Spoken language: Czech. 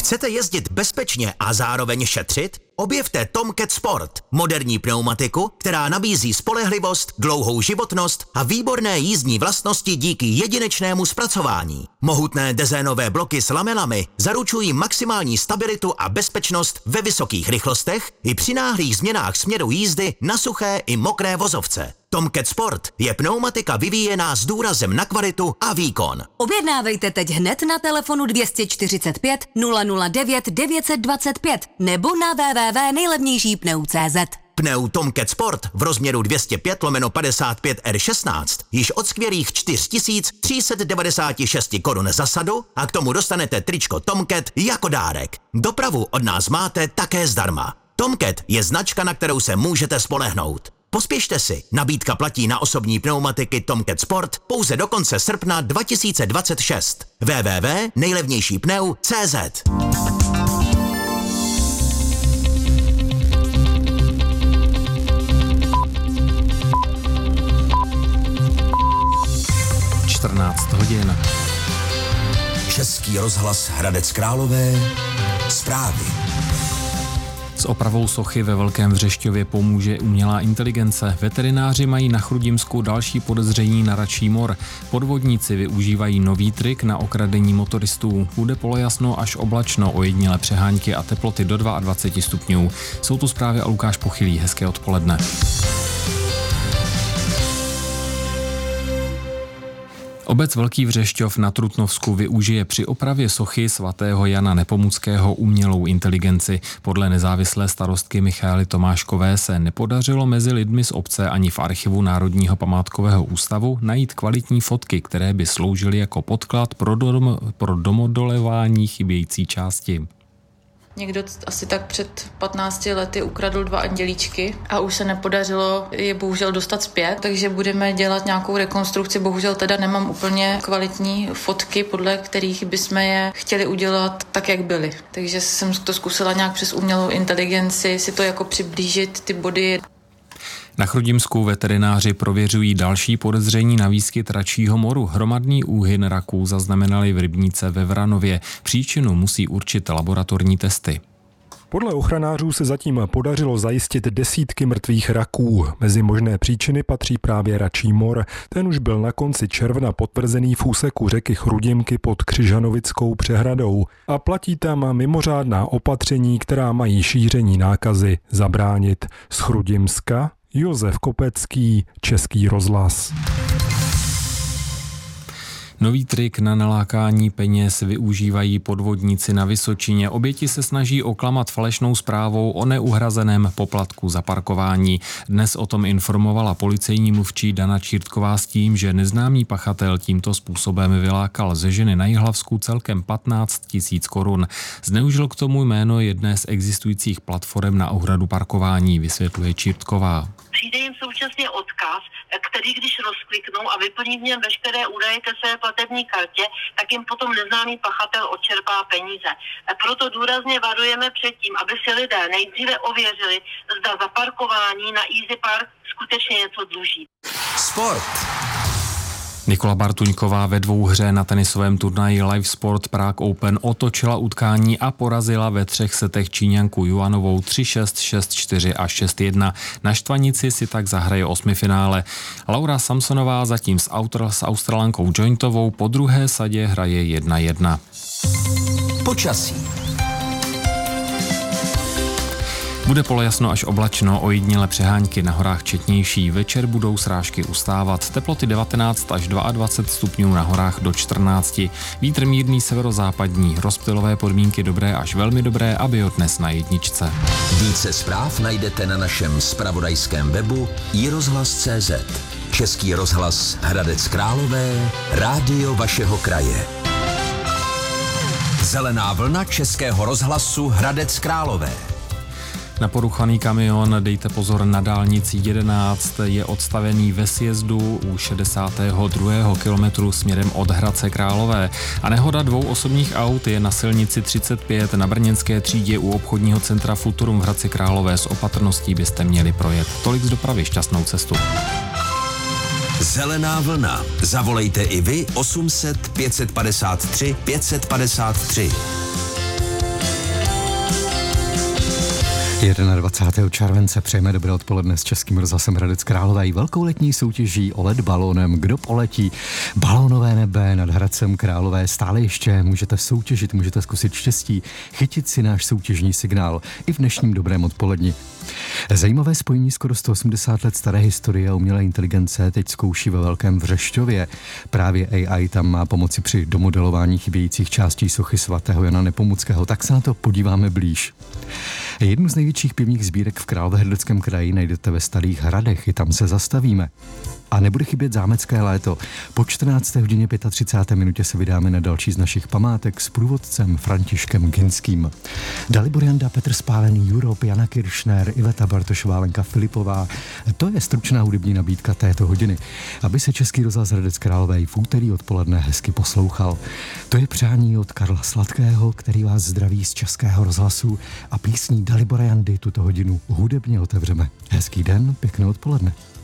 Chcete jezdit bezpečně a zároveň šetřit? Objevte Tomcat Sport, moderní pneumatiku, která nabízí spolehlivost, dlouhou životnost a výborné jízdní vlastnosti díky jedinečnému zpracování. Mohutné dezénové bloky s lamelami zaručují maximální stabilitu a bezpečnost ve vysokých rychlostech i při náhlých změnách směru jízdy na suché i mokré vozovce. Tomcat Sport je pneumatika vyvíjená s důrazem na kvalitu a výkon. Objednávejte teď hned na telefonu 245 009 925 nebo na www.nejlevnějšípneu.cz. Pneu Tomcat Sport v rozměru 205/55 R16 již od skvělých 4396 korun za sadu a k tomu dostanete tričko Tomcat jako dárek. Dopravu od nás máte také zdarma. Tomcat je značka, na kterou se můžete spolehnout. Pospěšte si, nabídka platí na osobní pneumatiky Tomcat Sport pouze do konce srpna 2026. www.nejlevnějšípneu.cz. hodin. Český rozhlas Hradec Králové. Zprávy. S opravou sochy ve Velkém Vřešťově pomůže umělá inteligence. Veterináři mají na Chrudimsku další podezření na račí mor. Podvodníci využívají nový trik na okradení motoristů. Bude polojasno až oblačno, ojedinělé přehánky a teploty do 22 stupňů. Jsou tu zprávy a Lukáš Pochylý. Hezké odpoledne. Obec Velký Vřešťov na Trutnovsku využije při opravě sochy svatého Jana Nepomuckého umělou inteligenci. Podle nezávislé starostky Michaely Tomáškové se nepodařilo mezi lidmi z obce ani v archivu Národního památkového ústavu najít kvalitní fotky, které by sloužily jako podklad pro domodelování chybějící části. Někdo asi tak před 15 lety ukradl 2 andělíčky a už se nepodařilo je bohužel dostat zpět, takže budeme dělat nějakou rekonstrukci. Bohužel teda nemám úplně kvalitní fotky, podle kterých bychom je chtěli udělat tak, jak byly. Takže jsem to zkusila nějak přes umělou inteligenci si to jako přiblížit, ty body. Na Chrudimsku veterináři prověřují další podezření na výskyt račího moru. Hromadný úhyn raků zaznamenali v rybníce ve Vranově. Příčinu musí určit laboratorní testy. Podle ochranářů se zatím podařilo zajistit desítky mrtvých raků. Mezi možné příčiny patří právě račí mor. Ten už byl na konci června potvrzený v úseku řeky Chrudimky pod Křižanovickou přehradou. A platí tam mimořádná opatření, která mají šíření nákazy zabránit. Z Chrudimska Josef Kopecký, Český rozhlas. Nový trik na nalákání peněz využívají podvodníci na Vysočině. Oběti se snaží oklamat falešnou zprávou o neuhrazeném poplatku za parkování. Dnes o tom informovala policejní mluvčí Dana Čírtková s tím, že neznámý pachatel tímto způsobem vylákal ze ženy na Jihlavsku celkem 15 000 korun. Zneužil k tomu jméno jedné z existujících platform na úhradu parkování, vysvětluje Čírtková. Přijde jim současně odkaz, který když rozkliknou a vyplní v něm veškeré údaje ke své platební kartě, tak jim potom neznámý pachatel odčerpá peníze. Proto důrazně varujeme před tím, aby si lidé nejdříve ověřili, zda zaparkování na Easy Park skutečně něco dluží. Sport. Nikola Bartuňková ve dvouhře na tenisovém turnaji Live Sport Prague Open otočila utkání a porazila ve 3 setech Číňanku Juanovou 3-6, 6-4 a 6-1. Na Štvanici si tak zahraje 8finále. Laura Samsonová zatím s Australankou Jointovou po druhé sadě hraje 1-1. Počasí. Bude polojasno až oblačno, ojedinělé přehánky na horách četnější. Večer budou srážky ustávat. Teploty 19 až 22 stupňů na horách do 14. Vítr mírný severozápadní. Rozptylové podmínky dobré až velmi dobré a bio dnes na 1. Více zpráv najdete na našem zpravodajském webu iRozhlas.cz. Český rozhlas Hradec Králové, rádio vašeho kraje. Zelená vlna Českého rozhlasu Hradec Králové. Na poruchaný kamion dejte pozor na dálnici 11, je odstavený ve sjezdu u 62. kilometru směrem od Hradce Králové. A nehoda 2 osobních aut je na silnici 35 na brněnské třídě u obchodního centra Futurum v Hradci Králové. S opatrností byste měli projet. Tolik z dopravy, šťastnou cestu. Zelená vlna. Zavolejte i vy 800 553 553. 21. července přejeme dobré odpoledne s Českým rozhlasem Hradec Králové. Velkou letní soutěží o let balónem. Kdo poletí balónové nebe nad Hradcem Králové? Stále ještě můžete soutěžit, můžete zkusit štěstí, chytit si náš soutěžní signál i v dnešním dobrém odpoledni. Zajímavé spojení skoro 180 let staré historie a umělé inteligence teď zkouší ve Velkém Vřešťově. Právě AI tam má pomoci při domodelování chybějících částí sochy svatého Jana Nepomuckého. Tak se na to podíváme blíž. Jednu z největších pivních sbírek v Královéhradeckém kraji najdete ve Starých Hradech, i tam se zastavíme. A nebude chybět zámecké léto. Po 14. hodině 35. minutě se vydáme na další z našich památek s průvodcem Františkem Ginským. Dalibor Janda, Petr Spálený, Europe, Jana Kiršner, Iveta Bartošová, Lenka Filipová. To je stručná hudební nabídka této hodiny, aby se Český rozhlas Hradec Králové v úterý odpoledne hezky poslouchal. To je přání od Karla Sladkého, který vás zdraví z Českého rozhlasu, a písní Dalibora Jandy tuto hodinu hudebně otevřeme. Hezký den, pěkné odpoledne.